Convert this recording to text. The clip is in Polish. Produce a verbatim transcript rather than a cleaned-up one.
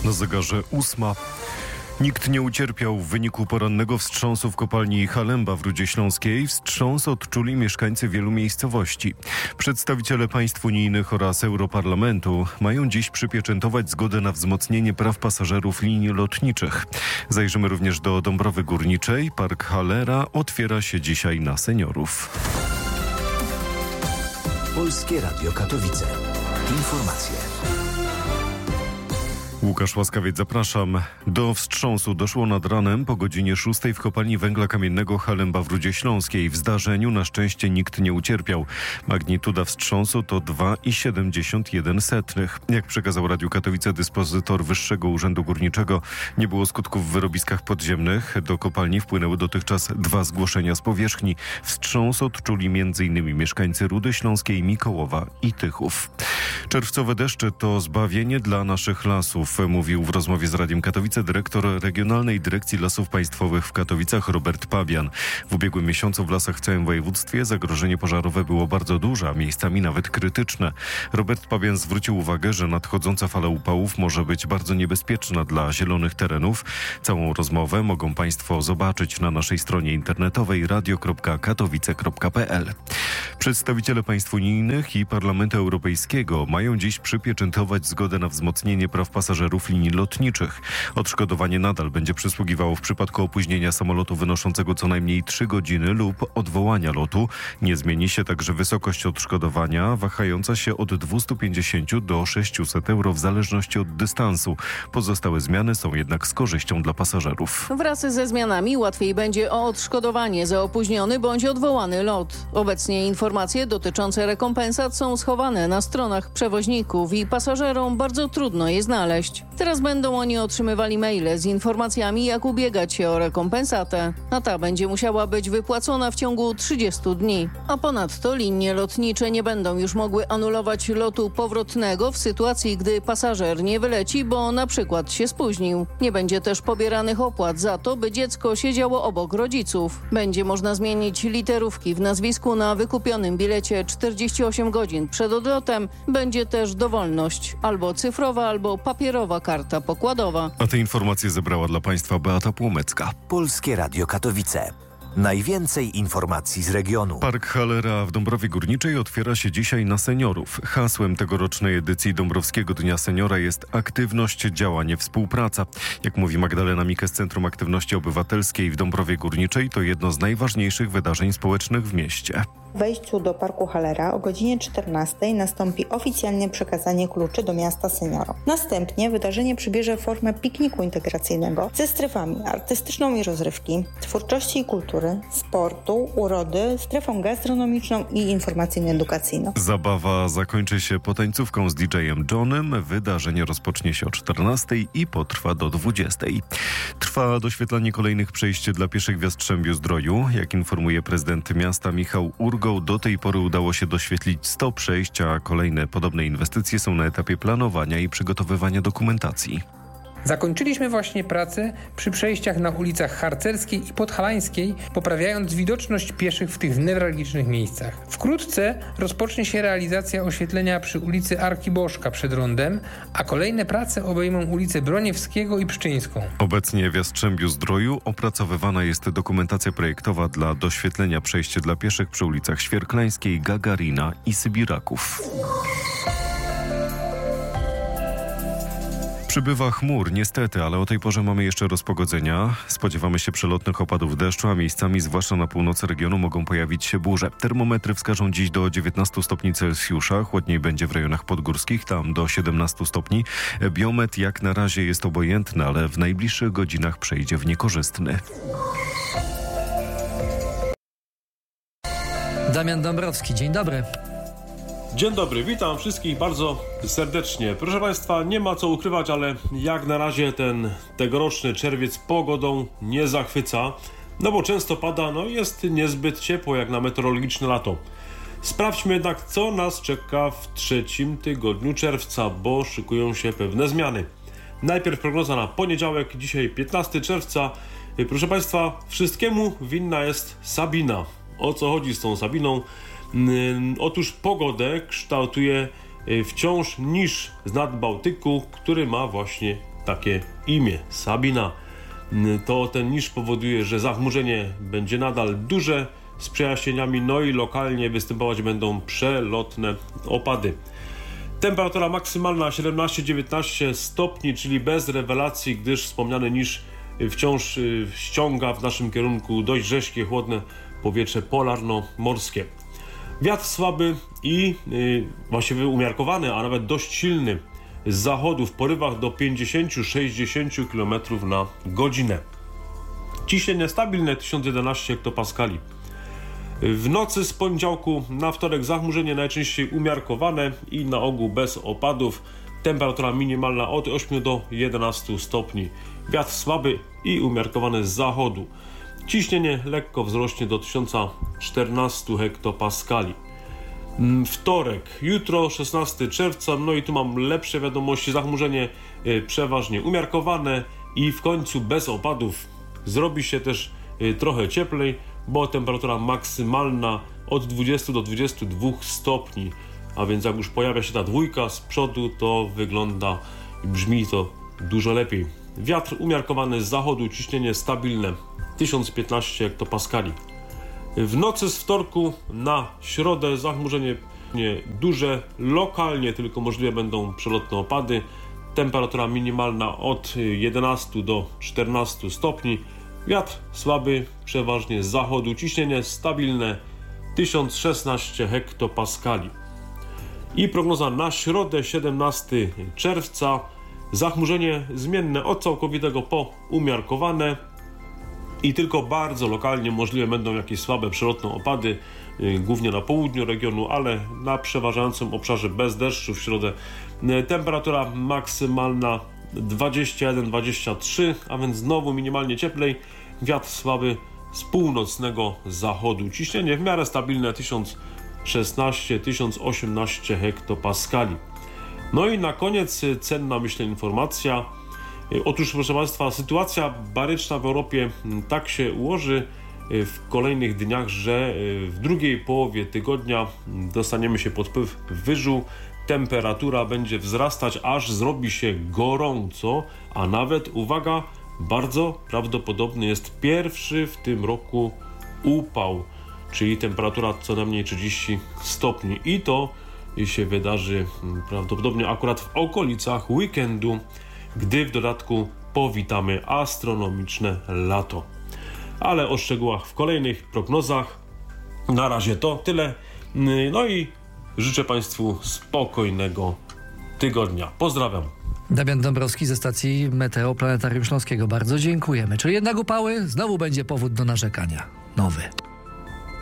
Na zegarze ósma. Nikt nie ucierpiał w wyniku porannego wstrząsu w kopalni Halemba w Rudzie Śląskiej. Wstrząs odczuli mieszkańcy wielu miejscowości. Przedstawiciele państw unijnych oraz Europarlamentu mają dziś przypieczętować zgodę na wzmocnienie praw pasażerów linii lotniczych. Zajrzymy również do Dąbrowy Górniczej. Park Hallera otwiera się dzisiaj na seniorów. Polskie Radio Katowice. Informacje. Łukasz Łaskawiec, zapraszam. Do wstrząsu doszło nad ranem po godzinie szóstej w kopalni węgla kamiennego Halemba w Rudzie Śląskiej. W zdarzeniu na szczęście nikt nie ucierpiał. Magnituda wstrząsu to dwa i siedemdziesiąt jeden setnych. Jak przekazał Radiu Katowice dyspozytor Wyższego Urzędu Górniczego, nie było skutków w wyrobiskach podziemnych. Do kopalni wpłynęły dotychczas dwa zgłoszenia z powierzchni. Wstrząs odczuli między innymi mieszkańcy Rudy Śląskiej, Mikołowa i Tychów. Czerwcowe deszcze to zbawienie dla naszych lasów, mówił w rozmowie z Radiem Katowice dyrektor Regionalnej Dyrekcji Lasów Państwowych w Katowicach Robert Pabian. W ubiegłym miesiącu w lasach w całym województwie zagrożenie pożarowe było bardzo duże, a miejscami nawet krytyczne. Robert Pabian zwrócił uwagę, że nadchodząca fala upałów może być bardzo niebezpieczna dla zielonych terenów. Całą rozmowę mogą Państwo zobaczyć na naszej stronie internetowej radio kropka katowice kropka p l. Przedstawiciele państw unijnych i Parlamentu Europejskiego mają dziś przypieczętować zgodę na wzmocnienie praw pasażerów linii lotniczych. Odszkodowanie nadal będzie przysługiwało w przypadku opóźnienia samolotu wynoszącego co najmniej trzy godziny lub odwołania lotu. Nie zmieni się także wysokość odszkodowania, wahająca się od dwieście pięćdziesiąt do sześciuset euro w zależności od dystansu. Pozostałe zmiany są jednak z korzyścią dla pasażerów. Wraz ze zmianami łatwiej będzie o odszkodowanie za opóźniony bądź odwołany lot. Obecnie informacje dotyczące rekompensat są schowane na stronach przewoźników i pasażerom bardzo trudno je znaleźć. Teraz będą oni otrzymywali maile z informacjami, jak ubiegać się o rekompensatę, a ta będzie musiała być wypłacona w ciągu trzydziestu dni. A ponadto linie lotnicze nie będą już mogły anulować lotu powrotnego w sytuacji, gdy pasażer nie wyleci, bo na przykład się spóźnił. Nie będzie też pobieranych opłat za to, by dziecko siedziało obok rodziców. Będzie można zmienić literówki w nazwisku na wykupionym bilecie czterdzieści osiem godzin przed odlotem. Będzie też dowolność albo cyfrowa, albo papierowa karta pokładowa. A te informacje zebrała dla Państwa Beata Płomecka. Polskie Radio Katowice. Najwięcej informacji z regionu. Park Hallera w Dąbrowie Górniczej otwiera się dzisiaj na seniorów. Hasłem tegorocznej edycji Dąbrowskiego Dnia Seniora jest aktywność, działanie, współpraca. Jak mówi Magdalena Mikes z Centrum Aktywności Obywatelskiej w Dąbrowie Górniczej, to jedno z najważniejszych wydarzeń społecznych w mieście. W wejściu do Parku Hallera o godzinie czternastej nastąpi oficjalnie przekazanie kluczy do miasta seniorom. Następnie wydarzenie przybierze formę pikniku integracyjnego ze strefami artystyczną i rozrywki, twórczości i kultury, sportu, urody, strefą gastronomiczną i informacyjno-edukacyjną. Zabawa zakończy się potańcówką z didżejem Johnem. Wydarzenie rozpocznie się o czternastej i potrwa do dwudziestej. Trwa doświetlanie kolejnych przejść dla pieszych w Jastrzębiu-Zdroju. Jak informuje prezydent miasta Michał Urgo, do tej pory udało się doświetlić sto przejść, a kolejne podobne inwestycje są na etapie planowania i przygotowywania dokumentacji. Zakończyliśmy właśnie pracę przy przejściach na ulicach Harcerskiej i Podhalańskiej, poprawiając widoczność pieszych w tych newralgicznych miejscach. Wkrótce rozpocznie się realizacja oświetlenia przy ulicy Arkiboszka przed rondem, a kolejne prace obejmą ulicę Broniewskiego i Pszczyńską. Obecnie w Jastrzębiu-Zdroju opracowywana jest dokumentacja projektowa dla doświetlenia przejść dla pieszych przy ulicach Świerklańskiej, Gagarina i Sybiraków. Przybywa chmur, niestety, ale o tej porze mamy jeszcze rozpogodzenia. Spodziewamy się przelotnych opadów deszczu, a miejscami, zwłaszcza na północy regionu, mogą pojawić się burze. Termometry wskażą dziś do dziewiętnastu stopni Celsjusza, chłodniej będzie w rejonach podgórskich, tam do siedemnastu stopni. Biometr jak na razie jest obojętny, ale w najbliższych godzinach przejdzie w niekorzystny. Damian Dąbrowski, dzień dobry. Dzień dobry, witam wszystkich bardzo serdecznie. Proszę Państwa, nie ma co ukrywać, ale jak na razie ten tegoroczny czerwiec pogodą nie zachwyca, no bo często pada, no jest niezbyt ciepło jak na meteorologiczne lato. Sprawdźmy jednak, co nas czeka w trzecim tygodniu czerwca, bo szykują się pewne zmiany. Najpierw prognoza na poniedziałek, dzisiaj piętnastego czerwca. Proszę Państwa, wszystkiemu winna jest Sabina. O co chodzi z tą Sabiną? Otóż pogodę kształtuje wciąż niż z nad Bałtyku, który ma właśnie takie imię, Sabina. To ten niż powoduje, że zachmurzenie będzie nadal duże z przejaśnieniami, no i lokalnie występować będą przelotne opady. Temperatura maksymalna siedemnaście dziewiętnaście stopni, czyli bez rewelacji, gdyż wspomniany niż wciąż ściąga w naszym kierunku dość rześkie, chłodne powietrze polarno-morskie. Wiatr słaby i yy, właściwie umiarkowany, a nawet dość silny z zachodu w porywach do pięćdziesiąt do sześćdziesięciu kilometrów na godzinę. Ciśnienie stabilne tysiąc jedenaście hektopaskali. W nocy z poniedziałku na wtorek zachmurzenie najczęściej umiarkowane i na ogół bez opadów. Temperatura minimalna od ośmiu do jedenastu stopni. Wiatr słaby i umiarkowany z zachodu. Ciśnienie lekko wzrośnie do tysiąc czternaście hektopaskali. Wtorek, jutro szesnastego czerwca, no i tu mam lepsze wiadomości, zachmurzenie y, przeważnie umiarkowane i w końcu bez opadów. Zrobi się też y, trochę cieplej, bo temperatura maksymalna od dwudziestu do dwudziestu dwóch stopni, a więc jak już pojawia się ta dwójka z przodu, to wygląda i brzmi to dużo lepiej. Wiatr umiarkowany z zachodu, ciśnienie stabilne tysiąc piętnaście hektopaskali. W nocy z wtorku na środę zachmurzenie nie duże, lokalnie tylko możliwe będą przelotne opady. Temperatura minimalna od jedenastu do czternastu stopni. Wiatr słaby, przeważnie z zachodu, ciśnienie stabilne tysiąc szesnaście hektopaskali. I prognoza na środę siedemnastego czerwca. Zachmurzenie zmienne od całkowitego po umiarkowane i tylko bardzo lokalnie możliwe będą jakieś słabe przelotne opady, yy, głównie na południu regionu, ale na przeważającym obszarze bez deszczu w środę. Yy, temperatura maksymalna dwadzieścia jeden do dwudziestu trzech, a więc znowu minimalnie cieplej. Wiatr słaby z północnego zachodu. Ciśnienie w miarę stabilne tysiąc szesnaście do tysiąc osiemnaście hektopaskali. No i na koniec cenna, myślę, informacja. Otóż, proszę Państwa, sytuacja baryczna w Europie tak się ułoży w kolejnych dniach, że w drugiej połowie tygodnia dostaniemy się pod wpływ wyżu. Temperatura będzie wzrastać, aż zrobi się gorąco, a nawet, uwaga, bardzo prawdopodobny jest pierwszy w tym roku upał, czyli temperatura co najmniej trzydzieści stopni. I to się wydarzy prawdopodobnie akurat w okolicach weekendu, gdy w dodatku powitamy astronomiczne lato. Ale o szczegółach w kolejnych prognozach. Na razie to tyle. No i życzę Państwu spokojnego tygodnia. Pozdrawiam. Damian Dąbrowski ze stacji Meteo Planetarium Śląskiego. Bardzo dziękujemy. Czyli jednak upały, znowu będzie powód do narzekania. Nowy.